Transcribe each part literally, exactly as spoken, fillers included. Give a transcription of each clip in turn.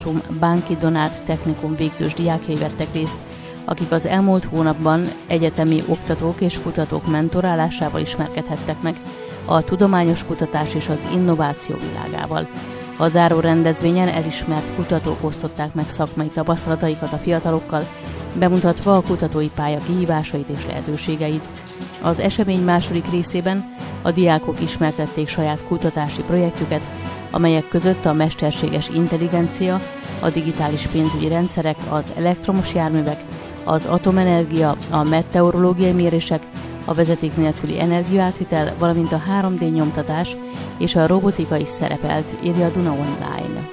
Fortunatum Banki Donát technikum végzős diákjai vettek részt, akik az elmúlt hónapban egyetemi oktatók és kutatók mentorálásával ismerkedhettek meg a tudományos kutatás és az innováció világával. A záró rendezvényen elismert kutatók osztották meg szakmai tapasztalataikat a fiatalokkal, bemutatva a kutatói pálya kihívásait és lehetőségeit. Az esemény második részében a diákok ismertették saját kutatási projektjüket, amelyek között a mesterséges intelligencia, a digitális pénzügyi rendszerek, az elektromos járművek, az atomenergia, a meteorológiai mérések, a vezeték nélküli energiaátvitel, valamint a három dé nyomtatás és a robotika is szerepelt, írja a Duna Online.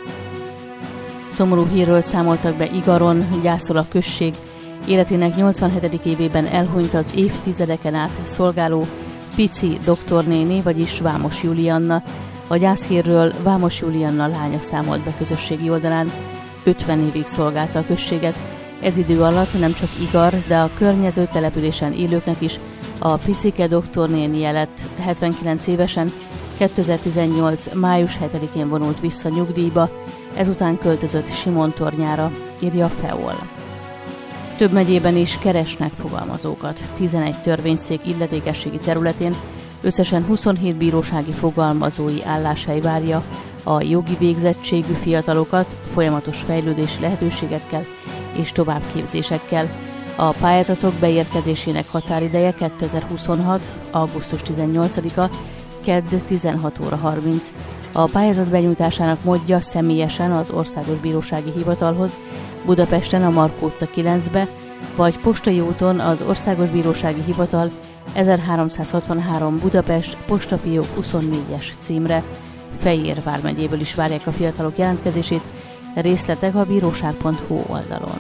Szomorú hírről számoltak be Igaron, gyászol a község. Életének nyolcvanhetedik évében elhunyt az évtizedeken át szolgáló Pici doktornéni, vagyis Vámos Julianna. A gyászhírről Vámos Julianna lánya számolt be közösségi oldalán. ötven évig szolgálta a községet. Ez idő alatt nem csak Igar, de a környező településen élőknek is a Picike doktornénie lett. hetvenkilenc évesen kétezer-tizennyolc. május hetedikén vonult vissza nyugdíjba, ezután költözött Simontornyára, írja a Feol. Több megyében is keresnek fogalmazókat. tizenegy törvényszék illetékességi területén összesen huszonhét bírósági fogalmazói álláshely várja a jogi végzettségű fiatalokat folyamatos fejlődési lehetőségekkel és továbbképzésekkel. A pályázatok beérkezésének határideje kétezer-huszonhat. augusztus tizennyolcadika, kedd tizenhat óra harminc. A pályázat benyújtásának módja személyesen az Országos Bírósági Hivatalhoz, Budapesten a Markó utca kilencbe, vagy postai úton az Országos Bírósági Hivatal ezerháromszázhatvanhárom Budapest, postafiók huszonnégyes címre. Fejér vármegyéből is várják a fiatalok jelentkezését, részletek a bíróság pont hu oldalon.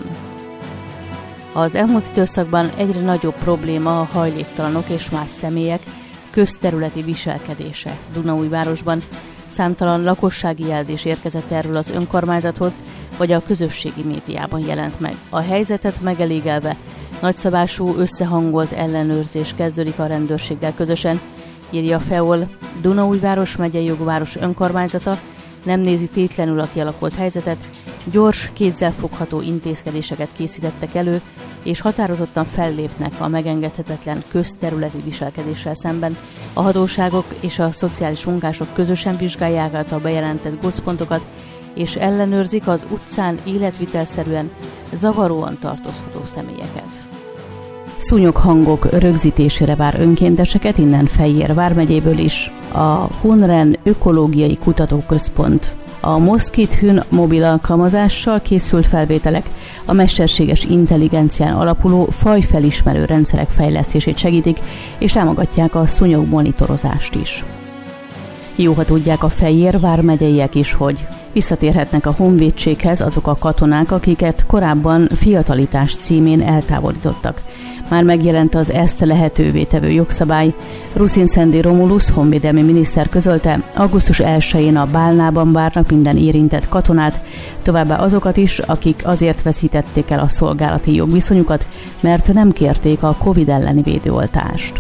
Az elmúlt időszakban egyre nagyobb probléma a hajléktalanok és más személyek közterületi viselkedése. Dunaújvárosban számtalan lakossági jelzés érkezett erről az önkormányzathoz, vagy a közösségi médiában jelent meg. A helyzetet megelégelve nagyszabású összehangolt ellenőrzés kezdődik a rendőrséggel közösen, írja a Feol. Dunaújváros megyei jogváros önkormányzata nem nézi tétlenül a kialakult helyzetet, gyors, kézzelfogható intézkedéseket készítettek elő, és határozottan fellépnek a megengedhetetlen közterületi viselkedéssel szemben. A hatóságok és a szociális munkások közösen vizsgálják át a bejelentett gócpontokat, és ellenőrzik az utcán életvitelszerűen zavaróan tartózkodó személyeket. Szúnyoghangok rögzítésére vár önkénteseket innen Fejér vármegyéből is a Hunren Ökológiai Kutatóközpont. A Moszkit-Hün mobil alkalmazással készült felvételek a mesterséges intelligencián alapuló fajfelismerő rendszerek fejlesztését segítik, és támogatják a szúnyog monitorozást is. Jó, ha tudják a Fejér vármegyeiek is, hogy visszatérhetnek a honvédséghez azok a katonák, akiket korábban fiatalitás címén eltávolítottak. Már megjelent az ezt lehetővé tevő jogszabály. Rusin-Szendi Romulus honvédelmi miniszter közölte, augusztus elsején a Bálnában várnak minden érintett katonát, továbbá azokat is, akik azért veszítették el a szolgálati jogviszonyukat, mert nem kérték a Covid elleni védőoltást.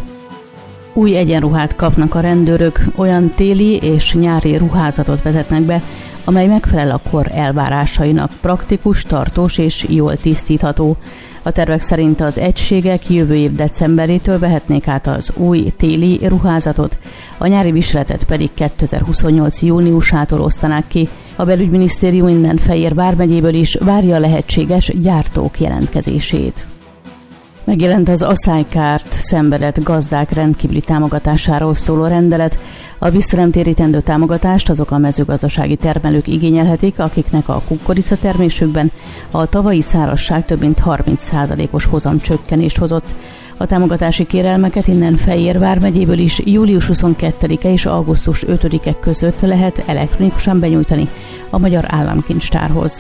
Új egyenruhát kapnak a rendőrök, olyan téli és nyári ruházatot vezetnek be, amely megfelel a kor elvárásainak, praktikus, tartós és jól tisztítható. A tervek szerint az egységek jövő év decemberétől vehetnék át az új téli ruházatot, a nyári viseletet pedig kétezer-huszonnyolc júniusától osztanák ki. A belügyminisztérium innen Fejér vármegyéből is várja a lehetséges gyártók jelentkezését. Megjelent az aszálykárt szenvedett gazdák rendkívüli támogatásáról szóló rendelet. A visszanemtérítendő támogatást azok a mezőgazdasági termelők igényelhetik, akiknek a kukoricatermésükben a tavalyi szárazság több mint harminc százalékos hozamcsökkenést hozott. A támogatási kérelmeket innen Fejér vármegyéből is július huszonkettedike és augusztus ötödike között lehet elektronikusan benyújtani a Magyar Államkincstárhoz.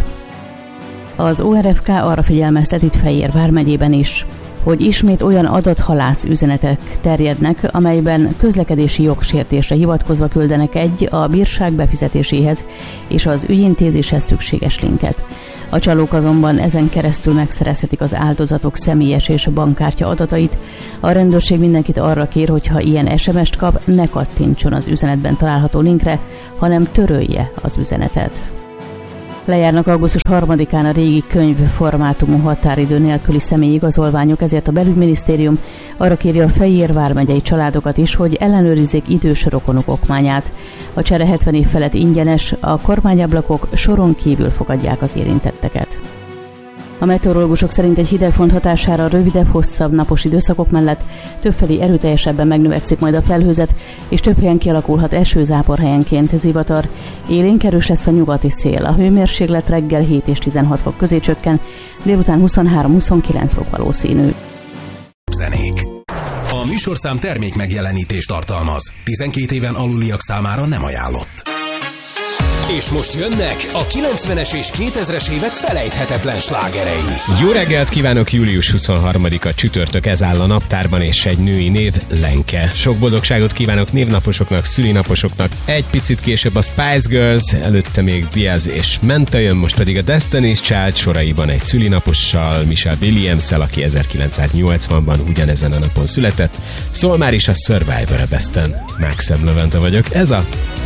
Az o er ef ká arra figyelmeztet itt Fejér vármegyében is, hogy ismét olyan adathalász üzenetek terjednek, amelyben közlekedési jogsértésre hivatkozva küldenek egy a bírság befizetéséhez és az ügyintézéshez szükséges linket. A csalók azonban ezen keresztül megszerezhetik az áldozatok személyes és bankkártya adatait. A rendőrség mindenkit arra kér, hogy ha ilyen es em est kap, ne kattintson az üzenetben található linkre, hanem törölje az üzenetet. Lejárnak augusztus harmadikán a régi könyvformátumú határidő nélküli személyigazolványok, ezért a belügyminisztérium arra kéri a Fejér vármegyei családokat is, hogy ellenőrizzék idős rokonuk okmányát. A csere hetven év felett ingyenes, a kormányablakok soron kívül fogadják az érintetteket. A meteorológusok szerint egy hidegfront hatására rövidebb, hosszabb napos időszakok mellett többfelé erőteljesebben megnövekszik majd a felhőzet, és több helyen kialakulhat esőzápor helyenként. Zivatar. Élénk erős lesz a nyugati szél. A hőmérséklet reggel hét és tizenhat fok közé csökken, délután huszonhárom-huszonkilenc fok valószínű. Zenék. A műsorszám termék megjelenítést tartalmaz. tizenkét éven aluliak számára nem ajánlott. És most jönnek a kilencvenes és kétezres évek felejthetetlen slágerei. Jó reggelt kívánok, július huszonharmadika csütörtök, ez áll a naptárban, és egy női név Lenke. Sok boldogságot kívánok névnaposoknak, szülinaposoknak. Egy picit később a Spice Girls, előtte még Diaz és Menta jön, most pedig a Destiny's Child soraiban egy szülinapossal, Michelle Williams-el, aki ezerkilencszáznyolcvanban ugyanezen a napon született. Szól már is a Survivor-e Besten. Mákszem Levente vagyok, ez a